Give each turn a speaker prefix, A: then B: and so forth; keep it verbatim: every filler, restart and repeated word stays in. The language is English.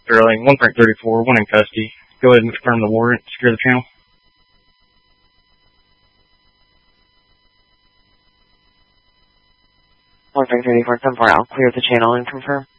A: Sterling, one Frank thirty-four, one in custody. Go ahead and confirm the warrant. Secure the channel.
B: one Frank thirty-four, ten four, I'll clear the channel and confirm.